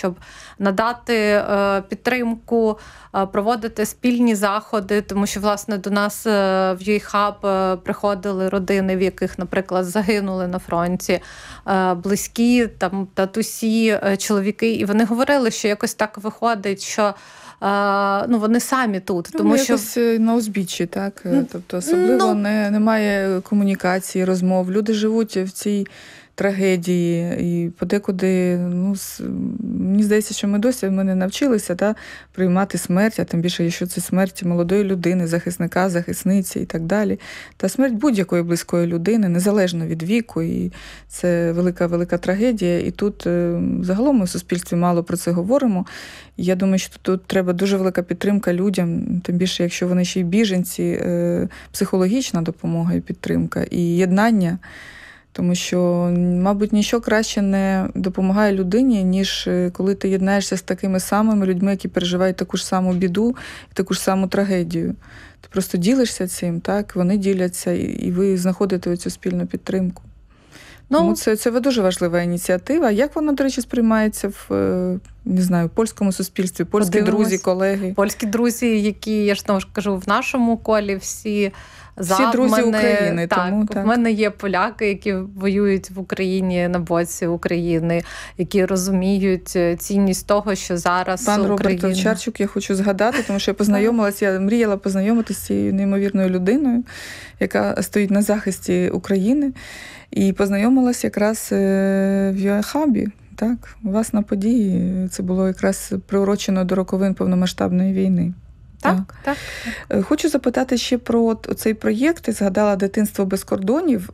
щоб надати підтримку, проводити спільні заходи, тому що, власне, до нас в UAHub приходили родини, в яких, наприклад, загинули на фронті близькі, там, татусі, чоловіки, і вони говорили, що якось так виходить, що вони самі тут. Тому що якось на узбіччі, так? Тобто особливо немає комунікації, розмов. Люди живуть в цій трагедії, і подекуди, мені здається, що ми досі не навчилися приймати смерть, а тим більше, якщо це смерть молодої людини, захисника, захисниці і так далі. Та смерть будь-якої близької людини, незалежно від віку, і це велика трагедія. І тут загалом ми в суспільстві мало про це говоримо. І я думаю, що тут треба дуже велика підтримка людям, тим більше, якщо вони ще й біженці, психологічна допомога і підтримка, і єднання. Тому що, мабуть, нічого краще не допомагає людині, ніж коли ти єднаєшся з такими самими людьми, які переживають таку ж саму біду і таку ж саму трагедію. Ти просто ділишся цим, так? Вони діляться, і ви знаходите цю спільну підтримку. Тому це дуже важлива ініціатива. Як вона, до речі, сприймається в польському суспільстві? Польські друзі, колеги? Польські друзі, які, я ж знову ж кажу, в нашому колі всі друзі України. В мене є поляки, які воюють в Україні на боці України, які розуміють цінність того, що зараз Пан Україна... Роберт Овчарчук я хочу згадати, тому що я мріяла познайомитися з цією неймовірною людиною, яка стоїть на захисті України, і познайомилася якраз в UAHub. Так, у вас на події це було якраз приурочено до роковин повномасштабної війни. Так. Хочу запитати ще про цей проєкт. Ти згадала «Дитинство без кордонів».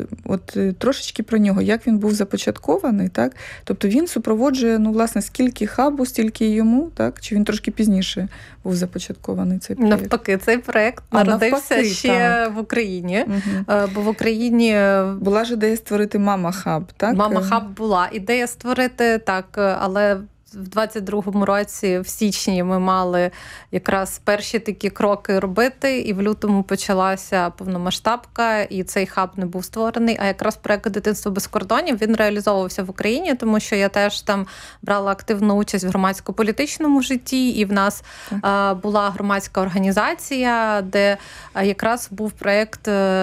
Трошечки про нього. Як він був започаткований, так? Тобто він супроводжує, власне, скільки хабу, стільки й йому, так? Чи він трошки пізніше був започаткований цей проєкт? Навпаки, цей проєкт народився ще в Україні. Угу. Бо в Україні... Була ж ідея створити «Мама-хаб», так? «Мама-хаб» була ідея створити, так, але... В 22-му році, в січні, ми мали якраз перші такі кроки робити, і в лютому почалася повномасштабка, і цей хаб не був створений. А якраз проект «Дитинство без кордонів» він реалізовувався в Україні, тому що я теж там брала активну участь в громадсько-політичному житті, і в нас була громадська організація, де якраз був проект,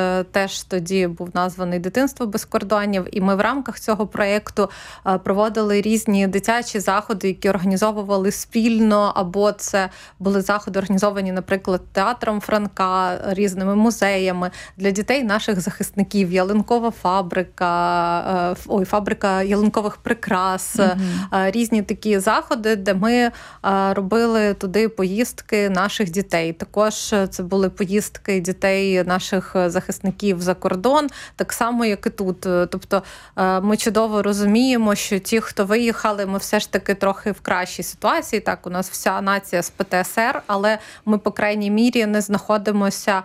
теж тоді був названий «Дитинство без кордонів», і ми в рамках цього проєкту проводили різні дитячі заходи, які організовували спільно, або це були заходи організовані, наприклад, театром Франка, різними музеями для дітей наших захисників. Ялинкова фабрика, фабрика ялинкових прикрас, різні такі заходи, де ми робили туди поїздки наших дітей. Також це були поїздки дітей наших захисників за кордон, так само, як і тут. Тобто ми чудово розуміємо, що ті, хто виїхали, ми все ж таки трохи в кращій ситуації. Так, у нас вся нація з ПТСР, але ми, по крайній мірі, не знаходимося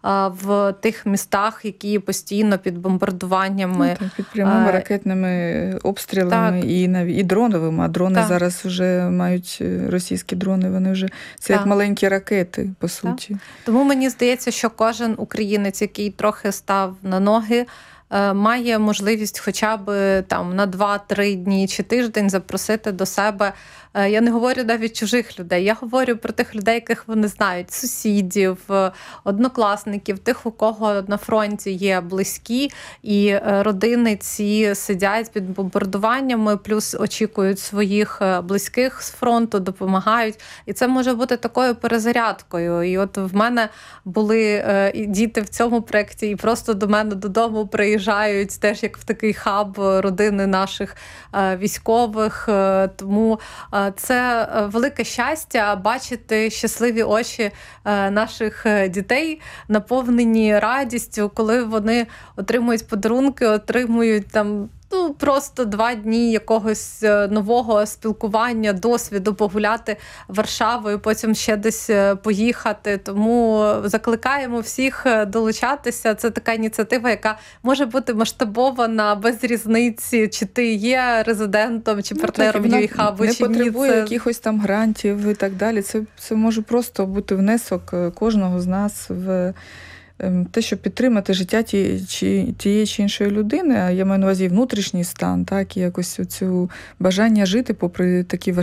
в тих містах, які постійно під бомбардуваннями. Під прямими ракетними обстрілами і дроновими. А дрони зараз вже мають російські дрони, вони вже це як маленькі ракети, по суті. Тому мені здається, що кожен українець, який трохи став на ноги, має можливість хоча б там на 2-3 дні чи тиждень запросити до себе. Я не говорю навіть чужих людей, я говорю про тих людей, яких вони знають, сусідів, однокласників, тих, у кого на фронті є близькі, і родини ці сидять під бомбардуваннями, плюс очікують своїх близьких з фронту, допомагають. І це може бути такою перезарядкою. І от в мене були діти в цьому проєкті, і просто до мене додому приїжджають теж як в такий хаб родини наших військових. Тому це велике щастя бачити щасливі очі наших дітей, наповнені радістю, коли вони отримують подарунки, отримують там просто 2 дні якогось нового спілкування, досвіду, погуляти Варшавою, потім ще десь поїхати. Тому закликаємо всіх долучатися. Це така ініціатива, яка може бути масштабована без різниці, чи ти є резидентом, чи партнером UAHub, чи ні. Не потребує якихось там грантів і так далі. Це може просто бути внесок кожного з нас в те, щоб підтримати життя тієї чи іншої людини, а я маю на увазі внутрішній стан, так, і якось оцю бажання жити попри такі важкі